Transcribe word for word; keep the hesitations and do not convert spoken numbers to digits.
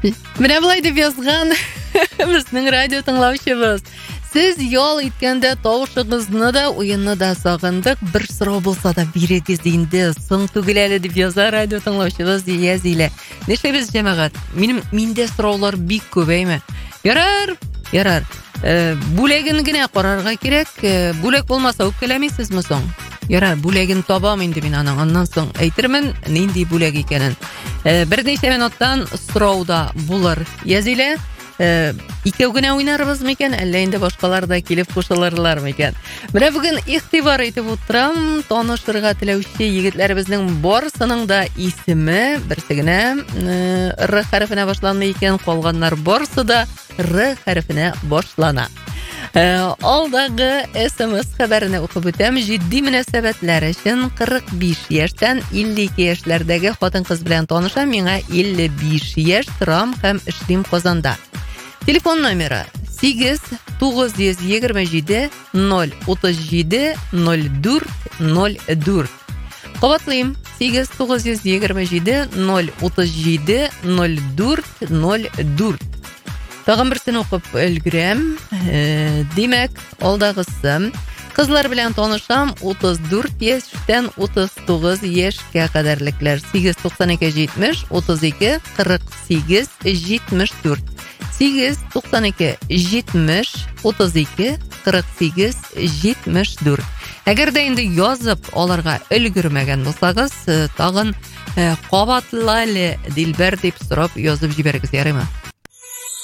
Менә булай дип язган безнең радио тыңлаучыбыз. Сез ял иткәндә тавышыгызны да, уенны да сагындык. Бер сорау булса да бирегез инде. Соң түгел әле дип яза радио тыңлаучыбыз Язилә. Нишләбез җәмәгать? Минем миндә сораулар бик күп әйме. Ярар, ярар. Э, бүләген генә карарга кирәк. Э, бүләк булмаса үпкәләмисезме соң? Ярар, бүләген табам инде мин аның. Аннан соң әйтермен нинди бүләк икәнен. Э, берничә минуттан сорауда булыр. Язилә, Э, икәү генә уйнарбыз микән, әллә инде башкалар да килеп кушылырлар микән? Менә бүген игътибар итеп утырам, танышырга теләүче егетләребезнең барысының да исеме берсе генә э, Р хәрефенә башланмый икән, калганнар барысы да Р хәрефенә башлана. Э, алдагы эс-эм-эс хәбәрне укып үтәм. Җитди мөнәсәбәтләр өчен кырык биш яшьтән илле ике яшьләрдәге хатын-кыз белән танышам. Миңа илле биш яшь, торам һәм эшлим Казанда. Телефон номеры сигез тугыз йөз егерме җиде ноль утыз җиде ноль дүрт ноль дүрт. Кабатлыйм: сигез тугыз йөз егерме җиде ноль утыз җиде ноль дүрт ноль дүрт. Тагын берсен укып өлгерәм. Э, димәк, алдагысы: кызлар белән танышам, утыз дүрт яшьтән утыз тугыз яшькә кадәрлекләр. сигез туксан ике җитмеш утыз ике кырык сигез җитмеш дүрт. сигез туксан ике җитмеш утыз ике кырык сигез җитмеш дүрт. Әгәр дә инде язып аларга өлгермәгән булсагыз, тагын кабатлы әле Дилбәр дип сорап язып җибәрегез, ярыймы?